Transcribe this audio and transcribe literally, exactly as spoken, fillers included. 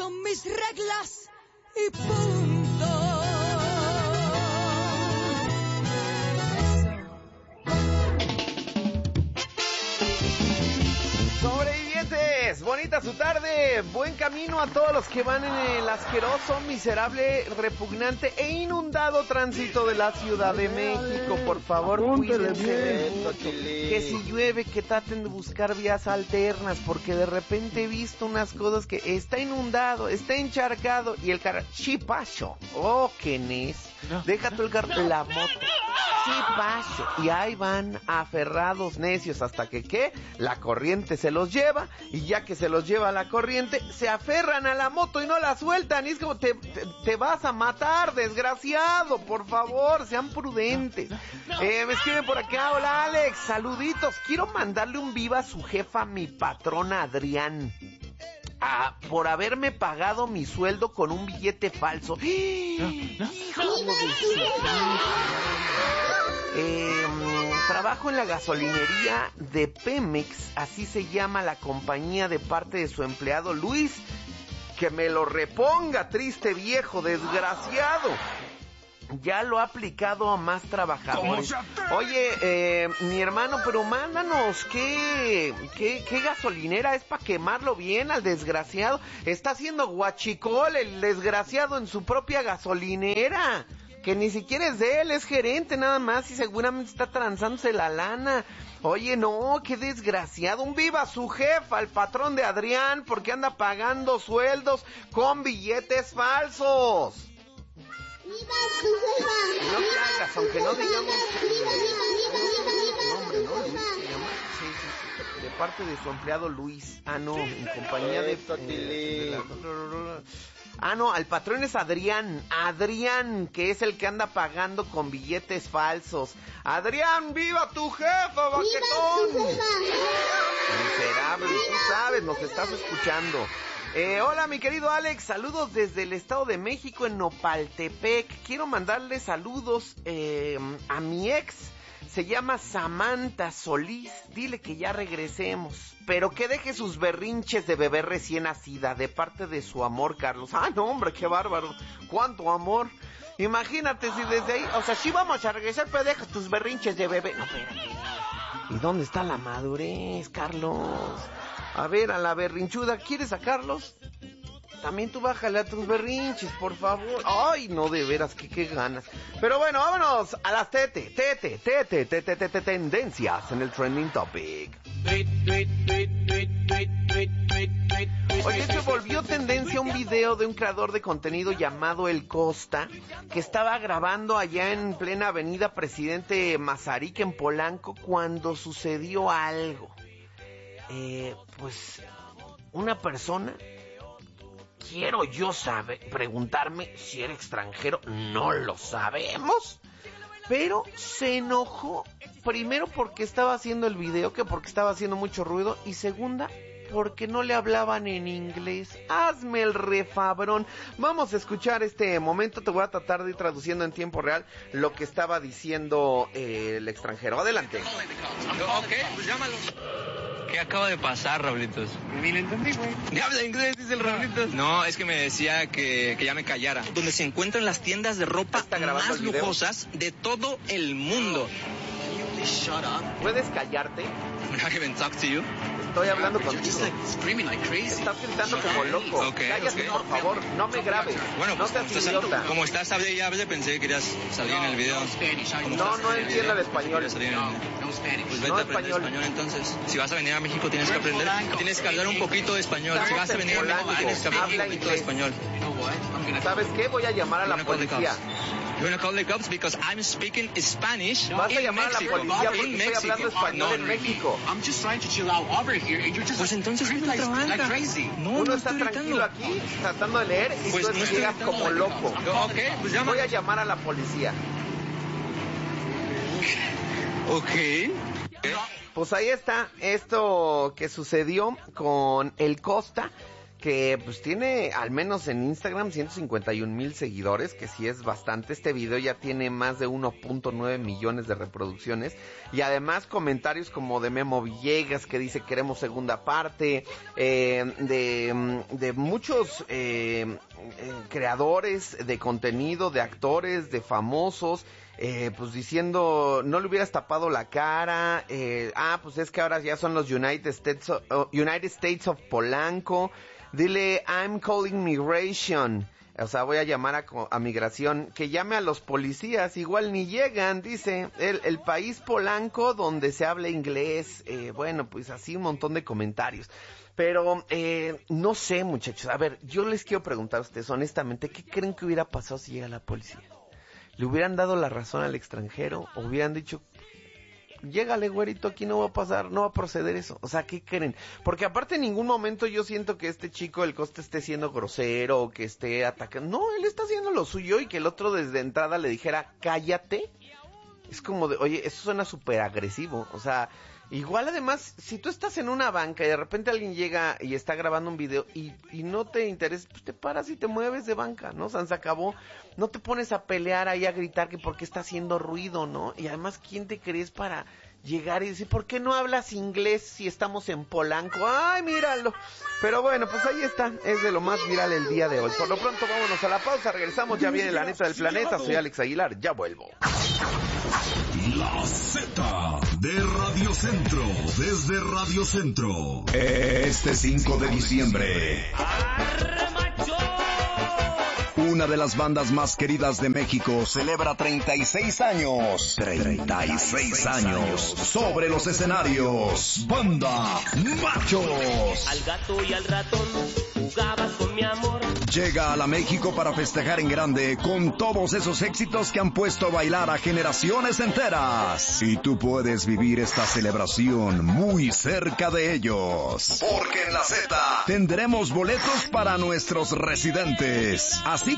son mis reglas y punto. Sobrevivientes, bonita su tarde, buen camino a todos los que van en el asqueroso, miserable, repugnante e inundado tránsito de la Ciudad de México. Por favor, cuídense de esto, que si llueve, que traten de buscar vías alternas, porque de repente he visto unas cosas que está inundado, está encharcado y el carro, chipacho, oh, que nes, deja tú el carro, la moto, chipacho, y ahí van aferrados necios hasta que, ¿qué? La corriente se los lleva, y ya que se los lleva la corriente, se aferran a la moto y no la sueltan, y es como, te, te, te vas a matar, desgraciado, por favor, sean prudentes. Eh, me escriben por acá, hola Alex, saluditos, quiero mandarle un viva a su jefa, mi patrona Adrián, ah, por haberme pagado mi sueldo con un billete falso. ¡Hijo de su... Eh, trabajo en la gasolinería de Pemex, así se llama la compañía, de parte de su empleado Luis. Que me lo reponga, triste viejo desgraciado. Ya lo ha aplicado a más trabajadores. Oye, eh, mi hermano, pero mándanos, ¿qué, qué, qué gasolinera es para quemarlo bien al desgraciado? Está haciendo guachicol el desgraciado en su propia gasolinera. Que ni siquiera es de él, es gerente nada más y seguramente está transándose la lana. Oye, no, qué desgraciado. Un viva a su jefa, el patrón de Adrián, porque anda pagando sueldos con billetes falsos. ¡Viva su jefa! No te hagas, aunque no digamos... ¡Viva, viva, viva, nombre, ¿no? Luis se llama. Sí, sí, sí. De parte de su empleado Luis. Ah, no, en compañía de... de la... Ah, no, al patrón es Adrián, Adrián, que es el que anda pagando con billetes falsos. Adrián, viva tu jefa, baquetón. ¡Viva su jefa! Miserable, tú sabes, nos estás escuchando. Eh, hola, mi querido Alex, saludos desde el Estado de México, en Nopaltepec. Quiero mandarle saludos eh, a mi ex. Se llama Samantha Solís. Dile que ya regresemos, pero que deje sus berrinches de bebé recién nacida, de parte de su amor, Carlos. Ah, no, hombre, qué bárbaro. Cuánto amor. Imagínate si desde ahí, o sea, sí vamos a regresar, pero deja tus berrinches de bebé. No, espérate. ¿Y dónde está la madurez, Carlos? A ver, a la berrinchuda, ¿quieres sacarlos? También tú bájale a tus berrinches, por favor. Ay, no, de veras, que qué ganas. Pero bueno, vámonos a las tete, tete, tete, tete, tete, tendencias en el Trending Topic. Oye, se volvió tendencia un video de un creador de contenido llamado El Costa, que estaba grabando allá en plena avenida Presidente Mazarik en Polanco, cuando sucedió algo. Eh, pues, una persona... Quiero yo saber, preguntarme si era extranjero, no lo sabemos, pero se enojó, primero porque estaba haciendo el video, que porque estaba haciendo mucho ruido, y segunda, porque no le hablaban en inglés. Hazme el refabrón. Vamos a escuchar este momento, te voy a tratar de ir traduciendo en tiempo real lo que estaba diciendo eh, el extranjero. Adelante. Ok, pues llámalo. ¿Qué acaba de pasar, Raulitos? Ni le entendí, güey. ¿Qué habla inglés, dice el Raulitos? No, es que me decía que, que ya me callara. Donde se encuentran las tiendas de ropa más lujosas de todo el mundo. ¿Puedes callarte? I'm not even talk to you. Estoy hablando contigo. Like Estás gritando como loco. Okay, Cállate, okay. por favor. No me grabes. Bueno, no pues seas estás, idiota. como estás hable y hable, pensé que querías salir en el video. Como No, estás no en el entiendo video, el español. querías salir en el- No Spanish. Pues vete No a aprender español. español entonces. Si vas a venir a México tienes que aprender, tienes que hablar un poquito de español. Si vas a venir a México tienes que hablar un Habla poquito de inglés. español. You know what? I'm gonna ¿Sabes qué? Voy a llamar a la You're gonna call the policía. cops. You're gonna call the cops because I'm speaking Spanish Vas a in llamar a la Mexico. policía porque In estoy hablando Mexico. español No, en no. México. I'm just trying to chill out over here and you're just Pues entonces like, ponte otra like, banda. like crazy. No, Uno no está estoy tranquilo gritando. aquí, tratando de leer, y Pues tú no estoy llegas gritando. como loco. Ok, pues llama. Voy a llamar a la policía. Ok. Pues ahí está esto que sucedió con El Costa, que pues tiene, al menos en Instagram, ciento cincuenta y un mil seguidores, que sí es bastante. Este video ya tiene más de uno punto nueve millones de reproducciones, y además comentarios como de Memo Villegas, que dice queremos segunda parte, eh, de, de muchos eh, eh, creadores de contenido, de actores, de famosos, Eh, pues diciendo, no le hubieras tapado la cara, eh, ah, pues es que ahora ya son los United States of, uh, United States of Polanco, dile, I'm calling migration, o sea, voy a llamar a, a migración, que llame a los policías, igual ni llegan, dice, el, el país Polanco donde se habla inglés, eh, bueno, pues así un montón de comentarios. Pero, eh, no sé, muchachos, a ver, yo les quiero preguntar a ustedes, honestamente, ¿qué creen que hubiera pasado si llega la policía? ¿Le hubieran dado la razón al extranjero? ¿O hubieran dicho, llégale, güerito, aquí no va a pasar, no va a proceder eso? O sea, ¿qué creen? Porque aparte en ningún momento yo siento que este chico del Costa esté siendo grosero o que esté atacando. No, él está haciendo lo suyo, y que el otro desde entrada le dijera, cállate. Es como de, oye, eso suena súper agresivo. O sea, igual además, si tú estás en una banca y de repente alguien llega y está grabando un video y, y no te interesa, pues te paras y te mueves de banca, ¿no? O sea, se acabó. No te pones a pelear ahí, a gritar que porque está haciendo ruido, ¿no? Y además, ¿quién te crees para llegar y decir, ¿por qué no hablas inglés si estamos en Polanco? ¡Ay, míralo! Pero bueno, pues ahí está, es de lo más viral el día de hoy. Por lo pronto, vámonos a la pausa, regresamos, ya viene la neta del planeta, soy Alex Aguilar, ya vuelvo. La Z de Radio Centro, desde Radio Centro. Este cinco de diciembre. Una de las bandas más queridas de México celebra treinta y seis años. treinta y seis años sobre los escenarios. Banda Machos. Al gato y al ratón jugabas con mi amor. Llega a la México para festejar en grande con todos esos éxitos que han puesto a bailar a generaciones enteras. Y tú puedes vivir esta celebración muy cerca de ellos. Porque en la Z tendremos boletos para nuestros residentes. Así